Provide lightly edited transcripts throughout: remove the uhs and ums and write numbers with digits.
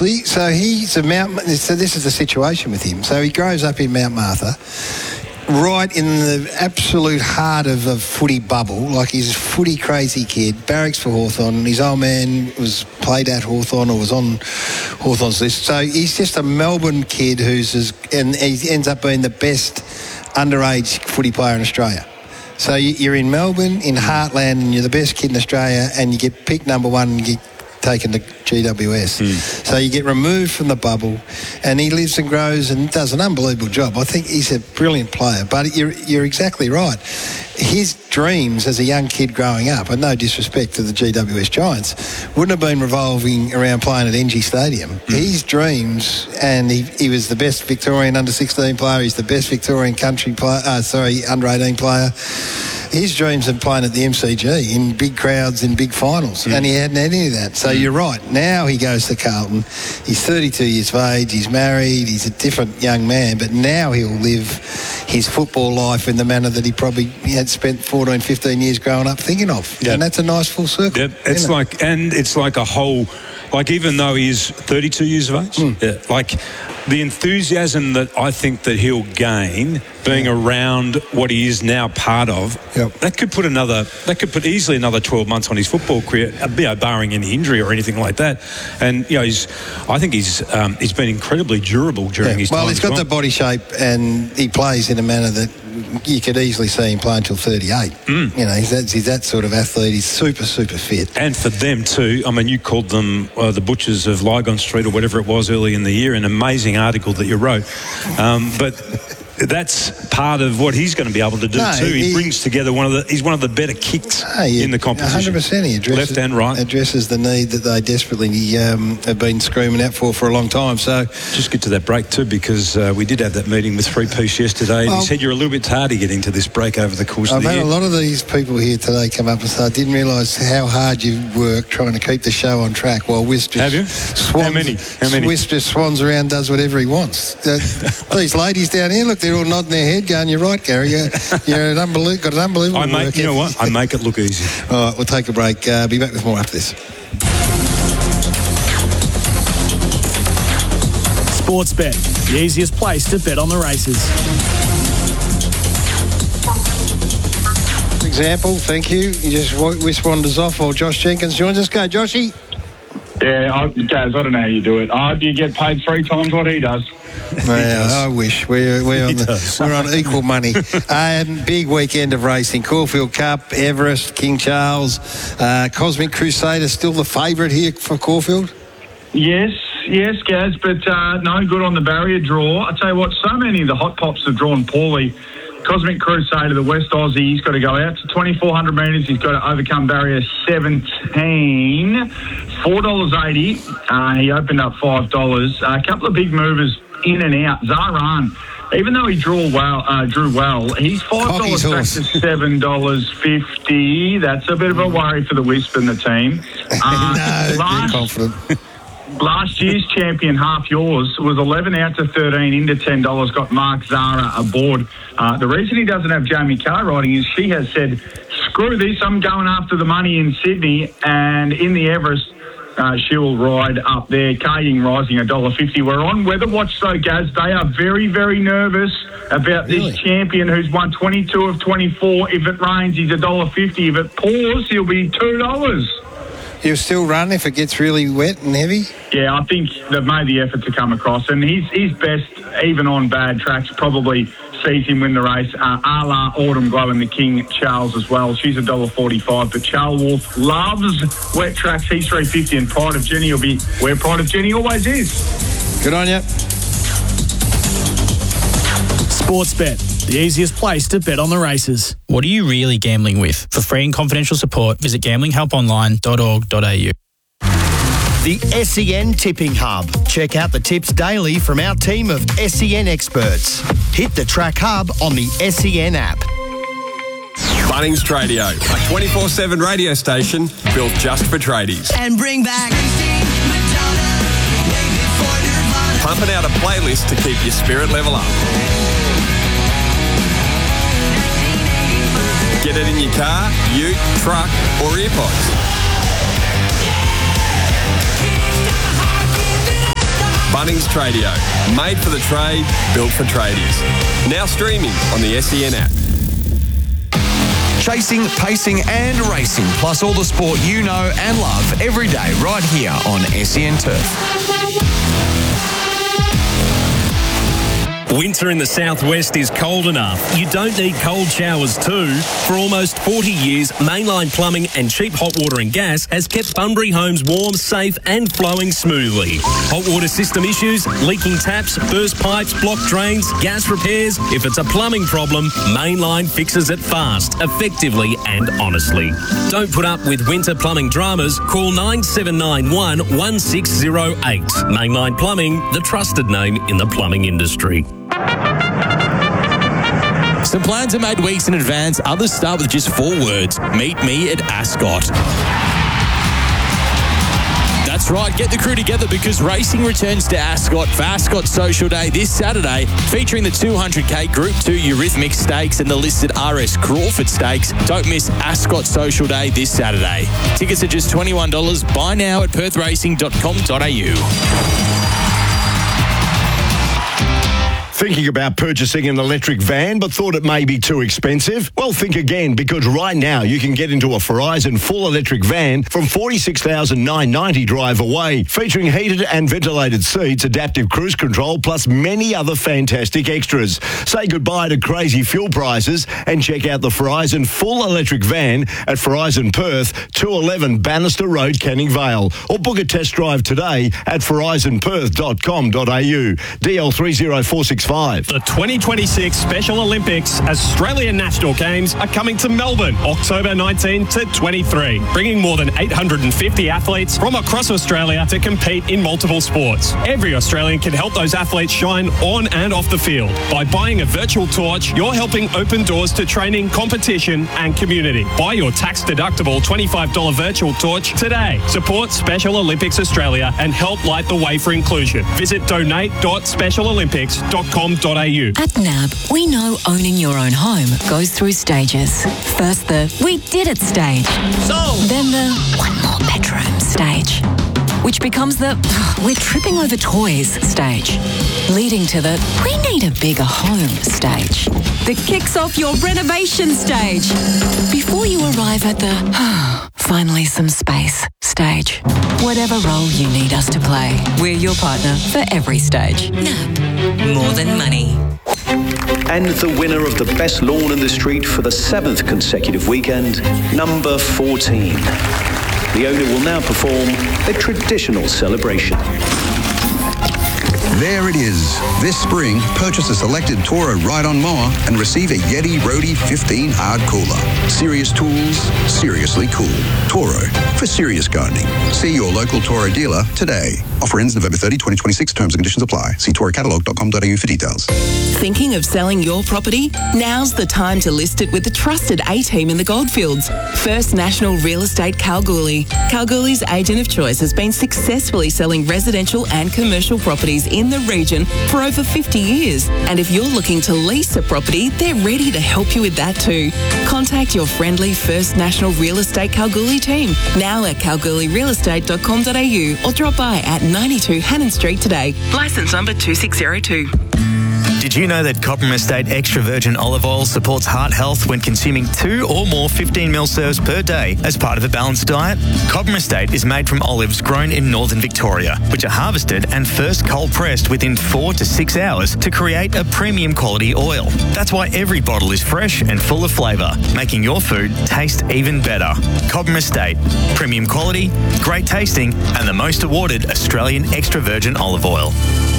obviously. So he's a So this is the situation with him. So he grows up in Mount Martha, right in the absolute heart of a footy bubble. Like, he's a footy crazy kid. Barracks for Hawthorn. His old man played at Hawthorn or was on Hawthorn's list. So he's just a Melbourne kid and he ends up being the best underage footy player in Australia. So you're in Melbourne, in Heartland, and you're the best kid in Australia, and you get picked number one and you get taken to GWS. So you get removed from the bubble, and he lives and grows and does an unbelievable job. I think he's a brilliant player, but you're exactly right. His dreams as a young kid growing up, and no disrespect to the GWS Giants, wouldn't have been revolving around playing at NG Stadium. His dreams, and he was the best Victorian under-16 player, he's the best Victorian under-18 player. His dreams of playing at the MCG in big crowds, in big finals, and he hadn't had any of that. So you're right. Now he goes to Carlton. He's 32 years of age. He's married. He's a different young man. But now he'll live his football life in the manner that he probably had spent 14, 15 years growing up thinking of. Yep. And that's a nice full circle. Yep. It's like a whole... Like, even though he's 32 years of age, like, the enthusiasm that I think that he'll gain being around what he is now part of, that could put easily another 12 months on his football career, barring any injury or anything like that. And, I think he's been incredibly durable during his time. Well, he's got the body shape, and he plays in a manner that you could easily see him play until 38. He's that sort of athlete. He's super, super fit. And for them too, I mean, you called them the butchers of Lygon Street or whatever it was early in the year, an amazing article that you wrote. But that's part of what he's going to be able to do too. He brings together he's one of the better kicks in the competition. 100%. He addresses, left and right. Addresses the need that they desperately have been screaming out for a long time. So just get to that break too, because we did have that meeting with Three Piece yesterday, and he said you're a little bit tardy getting to this break over the course of the year. I've had a lot of these people here today come up and say, I didn't realise how hard you work trying to keep the show on track while Wiz just How many? Wiz just swans around, does whatever he wants. These ladies down here, look, they're all nodding their head going, you're right, Gary, you're got an unbelievable work. You know what? I make it look easy. All right, we'll take a break. Be back with more after this. Sportsbet, the easiest place to bet on the races. Example, thank you. You just Wiz wanders off while Josh Jenkins joins us. Go, Joshy. Yeah, Gaz, I don't know how you do it. Do you get paid 3 times what he does? Well, I wish. We're on equal money. Big weekend of racing. Caulfield Cup, Everest, King Charles, Cosmic Crusader, still the favourite here for Caulfield? Yes, Gaz, but no good on the barrier draw. I tell you what, so many of the hot pops have drawn poorly. Cosmic Crusader, the West Aussie, he's got to go out to 2,400 metres. He's got to overcome barrier 17. $4.80. He opened up $5. A couple of big movers in and out. Zaran, even though he drew well, he's $5 back to $7.50. That's a bit of a worry for the Wisp and the team. Confident. Last year's champion, Half Yours, was 11 out to 13 into $10. Got Mark Zara aboard. The reason he doesn't have Jamie Carr riding is she has said, screw this, I'm going after the money in Sydney, and in the Everest, she will ride up there. Kaying rising $1.50. We're on weather watch though, Gaz. They are very, very nervous about this champion who's won 22 of 24. If it rains, he's $1.50. If it pours, he'll be $2. He'll still run if it gets really wet and heavy? Yeah, I think they've made the effort to come across, and his best, even on bad tracks, probably sees him win the race. A la Autumn Glow and the King Charles as well. She's $1.45, but Charles Wolf loves wet tracks. He's $3.50, and Pride of Jenny will be where Pride of Jenny always is. Good on you. Sportsbet, the easiest place to bet on the races. What are you really gambling with? For free and confidential support, visit gamblinghelponline.org.au. The SEN Tipping Hub. Check out the tips daily from our team of SEN experts. Hit the Track Hub on the SEN app. Bunnings Tradio, a 24/7 radio station built just for tradies. And bring back Pumping out a playlist to keep your spirit level up. Get it in your car, ute, truck or earpods. Bunnings Tradio. Made for the trade, built for tradies. Now streaming on the SEN app. Chasing, pacing and racing, plus all the sport you know and love every day right here on SEN Turf. Winter in the southwest is cold enough. You don't need cold showers too. For almost 40 years, Mainline Plumbing and Cheap Hot Water and Gas has kept Bunbury homes warm, safe and flowing smoothly. Hot water system issues, leaking taps, burst pipes, blocked drains, gas repairs. If it's a plumbing problem, Mainline fixes it fast, effectively and honestly. Don't put up with winter plumbing dramas. Call 9791 1608. Mainline Plumbing, the trusted name in the plumbing industry. Some plans are made weeks in advance. Others start with just 4 words. Meet me at Ascot. That's right, get the crew together because racing returns to Ascot for Ascot Social Day this Saturday, featuring the 200k Group 2 Eurythmics Stakes and the listed RS Crawford Stakes. Don't miss Ascot Social Day this Saturday. Tickets are just $21. Buy now at perthracing.com.au. Thinking about purchasing an electric van but thought it may be too expensive? Well, think again, because right now you can get into a Verizon full electric van from $46,990 drive away, featuring heated and ventilated seats, adaptive cruise control, plus many other fantastic extras. Say goodbye to crazy fuel prices and check out the Verizon full electric van at Verizon Perth, 211 Bannister Road, Canning Vale, or book a test drive today at verizonperth.com.au. DL30465. The 2026 Special Olympics Australian National Games are coming to Melbourne, October 19 to 23, bringing more than 850 athletes from across Australia to compete in multiple sports. Every Australian can help those athletes shine on and off the field. By buying a virtual torch, you're helping open doors to training, competition and community. Buy your tax-deductible $25 virtual torch today. Support Special Olympics Australia and help light the way for inclusion. Visit donate.specialolympics.com.au. At NAB, we know owning your own home goes through stages. First the "we did it" stage. Then the "one more bedroom" stage. Which becomes the "we're tripping over toys" stage. Leading to the "we need a bigger home" stage. That kicks off your renovation stage. Before you arrive at the "finally some space" stage. Whatever role you need us to play, we're your partner for every stage. NAB. More than money. And the winner of the best lawn in the street for the 7th consecutive weekend, number 14. The owner will now perform a traditional celebration. There it is. This spring, purchase a selected Toro ride-on mower and receive a Yeti Roadie 15 hard cooler. Serious tools, seriously cool. Toro, for serious gardening. See your local Toro dealer today. Offer ends November 30, 2026. Terms and conditions apply. See torocatalog.com.au for details. Thinking of selling your property? Now's the time to list it with the trusted A-team in the Goldfields. First National Real Estate Kalgoorlie. Kalgoorlie's agent of choice has been successfully selling residential and commercial properties in the region for over 50 years. And if you're looking to lease a property, they're ready to help you with that too. Contact your friendly First National Real Estate Kalgoorlie team now at kalgoorlierealestate.com.au or drop by at 92 Hannon Street today. Licence number 2602. Did you know that Cobram Estate Extra Virgin Olive Oil supports heart health when consuming 2 or more 15ml serves per day as part of a balanced diet? Cobram Estate is made from olives grown in northern Victoria, which are harvested and first cold pressed within 4 to 6 hours to create a premium quality oil. That's why every bottle is fresh and full of flavour, making your food taste even better. Cobram Estate, premium quality, great tasting, and the most awarded Australian extra virgin olive oil.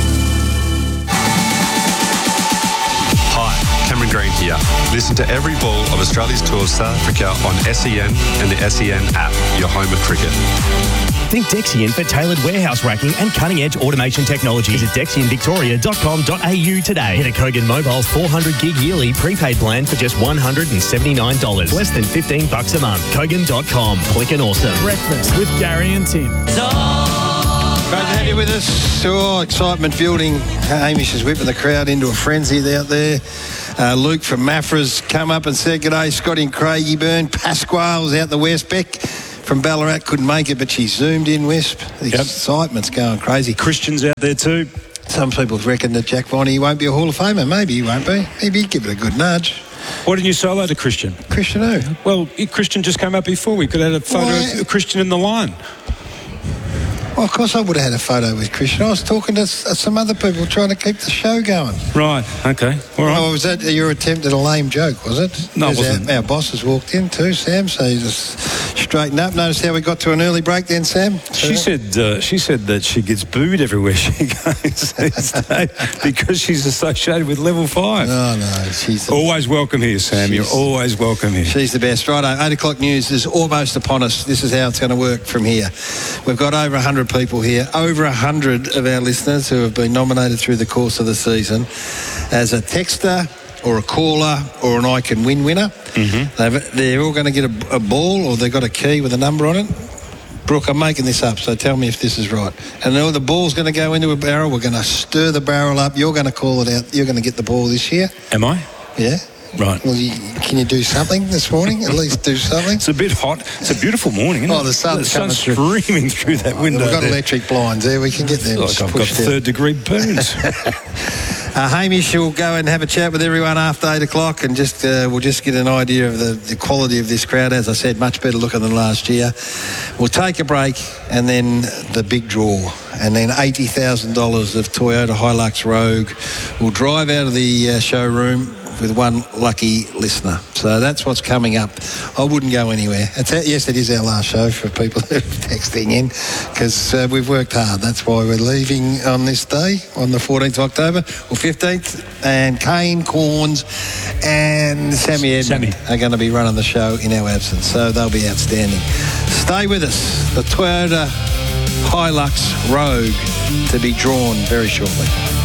Cameron Green here. Listen to every ball of Australia's tour of South Africa on SEN and the SEN app, your home of cricket. Think Dexian for tailored warehouse racking and cutting-edge automation technology. Visit DexianVictoria.com.au today. Get a Kogan Mobile 400 gig yearly prepaid plan for just $179. Less than $15 a month. Kogan.com. Quick and awesome. Breakfast with Gary and Tim. Great to have you with us. Oh, excitement building. Hamish is whipping the crowd into a frenzy out there. Luke from Mafra's come up and said, "G'day, Scotty and Craigie Byrne." Pasquale's out the west. from Ballarat couldn't make it, but she zoomed in, Wisp. The excitement's going crazy. Christian's out there too. Some people reckon that Jack Viney won't be a Hall of Famer. Maybe he won't be. Maybe he'd give it a good nudge. Why didn't you solo to Christian? Christian who? Well, Christian just came up before. We could have had a photo of Christian in the line. Well, of course I would have had a photo with Christian. I was talking to some other people trying to keep the show going. Right, okay. All right. Oh, was that your attempt at a lame joke, was it? No, it wasn't. Our boss has walked in too, Sam, so you just straighten up. Notice how we got to an early break then, Sam? She said that she gets booed everywhere she goes these days because she's associated with Level 5. No, she's... Always welcome here, Sam. You're always welcome here. She's the best. Righto, 8 o'clock news is almost upon us. This is how it's going to work from here. We've got over 100 people here, over 100 of our listeners who have been nominated through the course of the season as a texter or a caller or an I Can Win winner. Mm-hmm. They're all going to get a ball, or they've got a key with a number on it. Brooke, I'm making this up, so tell me if this is right. And the ball's going to go into a barrel. We're going to stir the barrel up. You're going to call it out. You're going to get the ball this year. Am I? Yeah. Right. Well, can you do something this morning? At least do something. It's a bit hot. It's a beautiful morning, isn't it? Oh, the sun's streaming through that window. We've got electric blinds there. We can get them. Like I've got third-degree burns. Hamish will go and have a chat with everyone after 8 o'clock, and we'll just get an idea of the quality of this crowd. As I said, much better looking than last year. We'll take a break, and then the big draw, and then $80,000 of Toyota Hilux Rogue will drive out of the showroom with one lucky listener. So that's what's coming up. I wouldn't go anywhere. Yes, it is our last show for people who are texting in, because we've worked hard. That's why we're leaving on this day, on the 14th of October, or 15th, and Kane, Corns and Sammy Edmund are going to be running the show in our absence. So they'll be outstanding. Stay with us. The Toyota Hilux Rogue to be drawn very shortly.